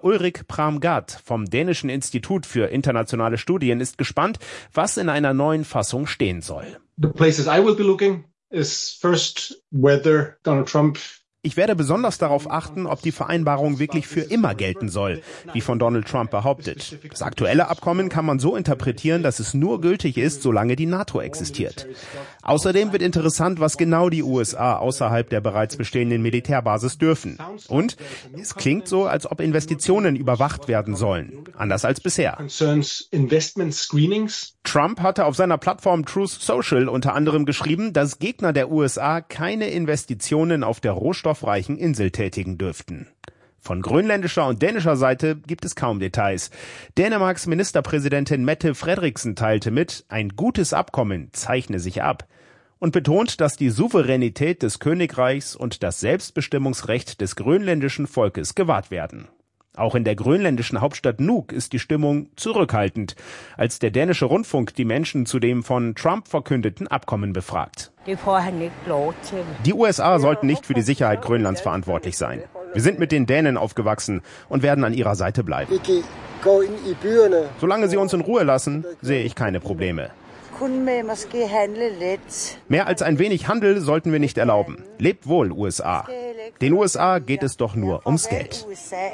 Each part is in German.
Ulrik Pramgat vom Dänischen Institut für internationale Studien ist gespannt, was in einer neuen Fassung stehen soll. The places I will be looking is first whether Donald Trump. Ich werde besonders darauf achten, ob die Vereinbarung wirklich für immer gelten soll, wie von Donald Trump behauptet. Das aktuelle Abkommen kann man so interpretieren, dass es nur gültig ist, solange die NATO existiert. Außerdem wird interessant, was genau die USA außerhalb der bereits bestehenden Militärbasis dürfen. Und es klingt so, als ob Investitionen überwacht werden sollen, anders als bisher. Trump hatte auf seiner Plattform Truth Social unter anderem geschrieben, dass Gegner der USA keine Investitionen auf der rohstoffreichen Insel tätigen dürften. Von grönländischer und dänischer Seite gibt es kaum Details. Dänemarks Ministerpräsidentin Mette Frederiksen teilte mit, ein gutes Abkommen zeichne sich ab und betont, dass die Souveränität des Königreichs und das Selbstbestimmungsrecht des grönländischen Volkes gewahrt werden. Auch in der grönländischen Hauptstadt Nuuk ist die Stimmung zurückhaltend, als der dänische Rundfunk die Menschen zu dem von Trump verkündeten Abkommen befragt. Die USA sollten nicht für die Sicherheit Grönlands verantwortlich sein. Wir sind mit den Dänen aufgewachsen und werden an ihrer Seite bleiben. Solange sie uns in Ruhe lassen, sehe ich keine Probleme. Mehr als ein wenig Handel sollten wir nicht erlauben. Lebt wohl, USA. Den USA geht es doch nur ums Geld.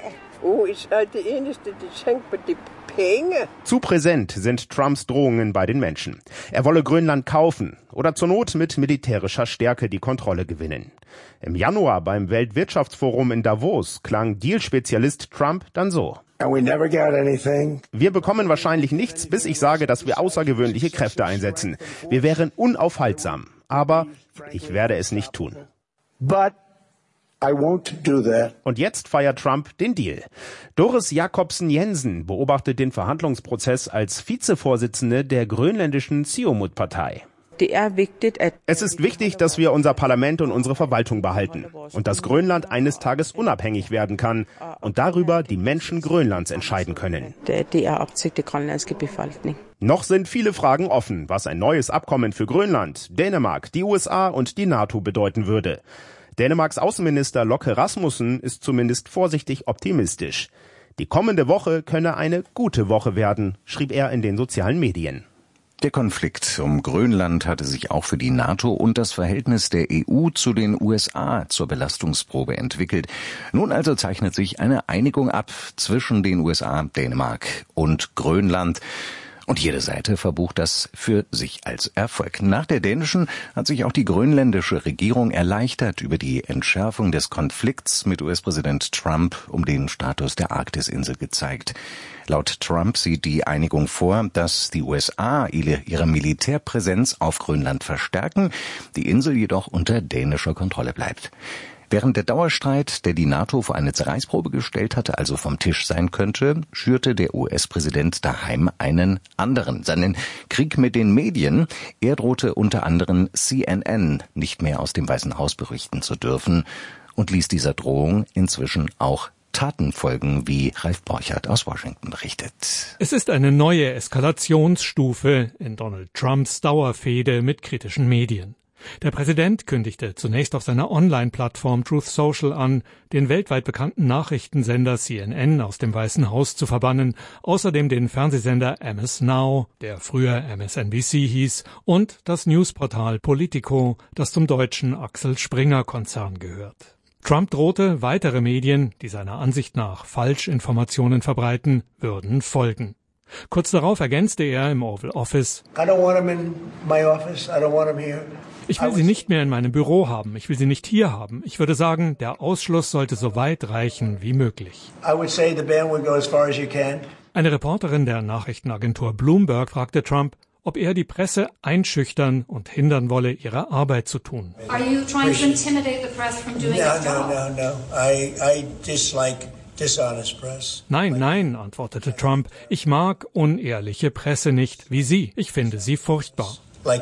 Zu präsent sind Trumps Drohungen bei den Menschen. Er wolle Grönland kaufen oder zur Not mit militärischer Stärke die Kontrolle gewinnen. Im Januar beim Weltwirtschaftsforum in Davos klang Deal-Spezialist Trump dann so. Wir bekommen wahrscheinlich nichts, bis ich sage, dass wir außergewöhnliche Kräfte einsetzen. Wir wären unaufhaltsam, aber ich werde es nicht tun. Und jetzt feiert Trump den Deal. Doris Jakobsen-Jensen beobachtet den Verhandlungsprozess als Vizevorsitzende der grönländischen Siumut-Partei. Es ist wichtig, dass wir unser Parlament und unsere Verwaltung behalten und dass Grönland eines Tages unabhängig werden kann und darüber die Menschen Grönlands entscheiden können. Noch sind viele Fragen offen, was ein neues Abkommen für Grönland, Dänemark, die USA und die NATO bedeuten würde. Dänemarks Außenminister Locke Rasmussen ist zumindest vorsichtig optimistisch. Die kommende Woche könne eine gute Woche werden, schrieb er in den sozialen Medien. Der Konflikt um Grönland hatte sich auch für die NATO und das Verhältnis der EU zu den USA zur Belastungsprobe entwickelt. Nun also zeichnet sich eine Einigung ab zwischen den USA, Dänemark und Grönland. Und jede Seite verbucht das für sich als Erfolg. Nach der dänischen hat sich auch die grönländische Regierung erleichtert über die Entschärfung des Konflikts mit US-Präsident Trump um den Status der Arktisinsel gezeigt. Laut Trump sieht die Einigung vor, dass die USA ihre Militärpräsenz auf Grönland verstärken, die Insel jedoch unter dänischer Kontrolle bleibt. Während der Dauerstreit, der die NATO vor eine Zerreißprobe gestellt hatte, also vom Tisch sein könnte, schürte der US-Präsident daheim einen anderen, seinen Krieg mit den Medien. Er drohte unter anderem CNN nicht mehr aus dem Weißen Haus berichten zu dürfen und ließ dieser Drohung inzwischen auch Taten folgen, wie Ralf Borchert aus Washington berichtet. Es ist eine neue Eskalationsstufe in Donald Trumps Dauerfehde mit kritischen Medien. Der Präsident kündigte zunächst auf seiner Online-Plattform Truth Social an, den weltweit bekannten Nachrichtensender CNN aus dem Weißen Haus zu verbannen, außerdem den Fernsehsender MS Now, der früher MSNBC hieß, und das Newsportal Politico, das zum deutschen Axel Springer-Konzern gehört. Trump drohte, weitere Medien, die seiner Ansicht nach Falschinformationen verbreiten, würden folgen. Kurz darauf ergänzte er im Oval Office: Ich will sie nicht mehr in meinem Büro haben, ich will sie nicht hier haben. Ich würde sagen, der Ausschluss sollte so weit reichen wie möglich. Eine Reporterin der Nachrichtenagentur Bloomberg fragte Trump, ob er die Presse einschüchtern und hindern wolle, ihre Arbeit zu tun. Nein, antwortete Trump. Ich mag unehrliche Presse nicht, wie Sie. Ich finde sie furchtbar.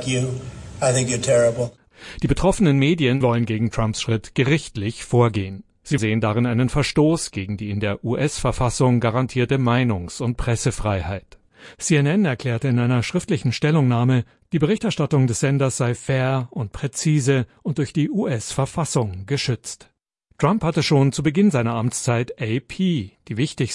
Die betroffenen Medien wollen gegen Trumps Schritt gerichtlich vorgehen. Sie sehen darin einen Verstoß gegen die in der US-Verfassung garantierte Meinungs- und Pressefreiheit. CNN erklärte in einer schriftlichen Stellungnahme, die Berichterstattung des Senders sei fair und präzise und durch die US-Verfassung geschützt. Trump hatte schon zu Beginn seiner Amtszeit AP, die wichtigste